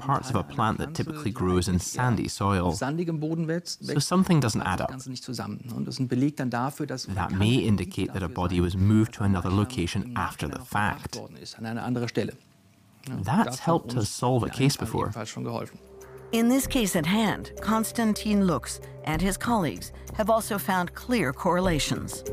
parts of a plant that typically grows in sandy soil. So something doesn't add up. That may indicate that a body was moved to another location after the fact. That's helped us solve a case before. In this case at hand, Konstantin Lux and his colleagues have also found clear correlations.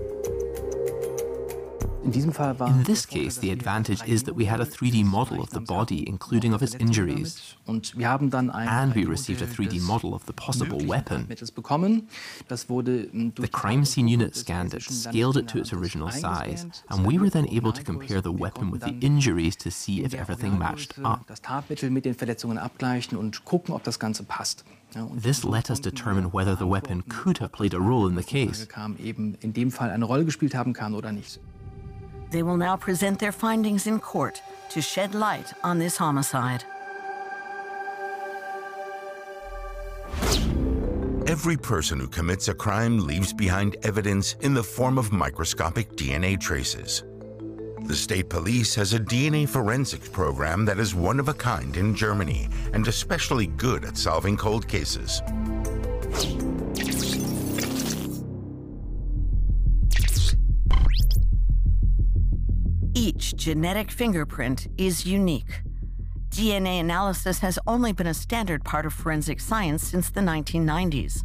In this case, the advantage is that we had a 3D model of the body, including of its injuries. And we received a 3D model of the possible weapon. The crime scene unit scanned it, scaled it to its original size, and we were then able to compare the weapon with the injuries to see if everything matched up. This let us determine whether the weapon could have played a role in the case. They will now present their findings in court to shed light on this homicide. Every person who commits a crime leaves behind evidence in the form of microscopic DNA traces. The state police has a DNA forensics program that is one of a kind in Germany and especially good at solving cold cases. Each genetic fingerprint is unique. DNA analysis has only been a standard part of forensic science since the 1990s.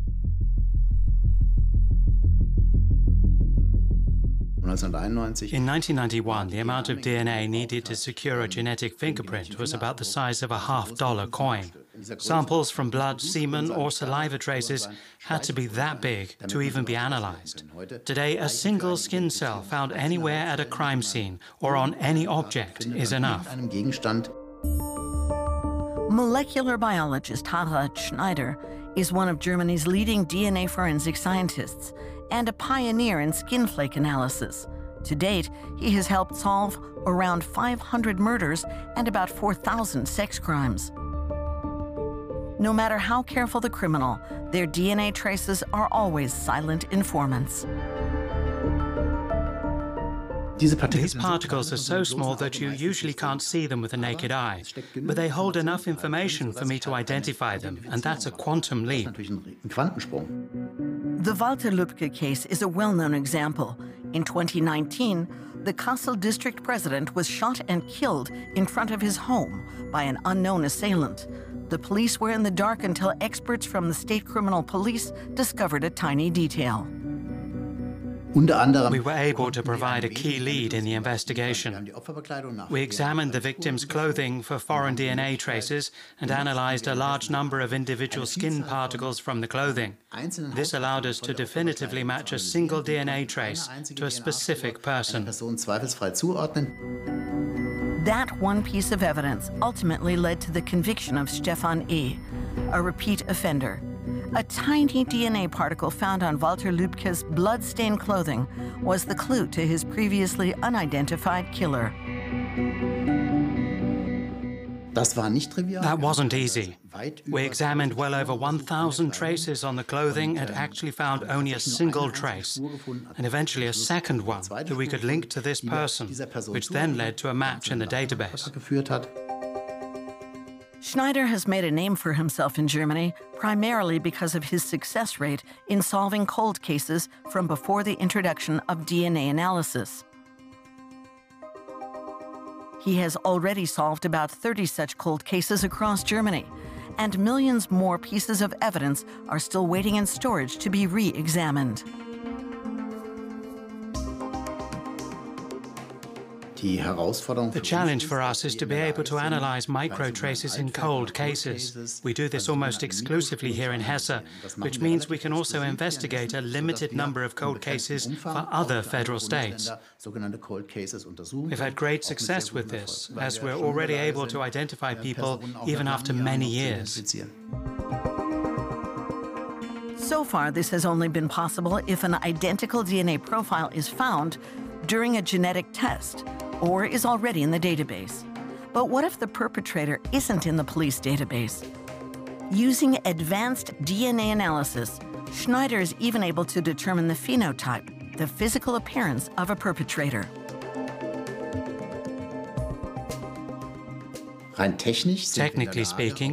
In 1991, the amount of DNA needed to secure a genetic fingerprint was about the size of a $50 coin. Samples from blood, semen, or saliva traces had to be that big to even be analyzed. Today, a single skin cell found anywhere at a crime scene or on any object is enough. Molecular biologist Harald Schneider is one of Germany's leading DNA forensic scientists and a pioneer in skin flake analysis. To date, he has helped solve around 500 murders and about 4,000 sex crimes. No matter how careful the criminal, their DNA traces are always silent informants. These particles are so small that you usually can't see them with the naked eye, but they hold enough information for me to identify them, and that's a quantum leap. The Walter Lübcke case is a well-known example. In 2019, the Kassel district president was shot and killed in front of his home by an unknown assailant. The police were in the dark until experts from the state criminal police discovered a tiny detail. We were able to provide a key lead in the investigation. We examined the victim's clothing for foreign DNA traces and analyzed a large number of individual skin particles from the clothing. This allowed us to definitively match a single DNA trace to a specific person. That one piece of evidence ultimately led to the conviction of Stefan E., a repeat offender. A tiny DNA particle found on Walter Lübcke's blood-stained clothing was the clue to his previously unidentified killer. That wasn't easy. We examined well over 1,000 traces on the clothing and actually found only a single trace, and eventually a second one that we could link to this person, which then led to a match in the database. Schneider has made a name for himself in Germany primarily because of his success rate in solving cold cases from before the introduction of DNA analysis. He has already solved about 30 such cold cases across Germany, and millions more pieces of evidence are still waiting in storage to be re-examined. The challenge for us is to be able to analyze microtraces in cold cases. We do this almost exclusively here in Hesse, which means we can also investigate a limited number of cold cases for other federal states. We've had great success with this, as we're already able to identify people even after many years. So far, this has only been possible if an identical DNA profile is found during a genetic test or is already in the database. But what if the perpetrator isn't in the police database? Using advanced DNA analysis, Schneider is even able to determine the phenotype, the physical appearance of a perpetrator. Technically speaking,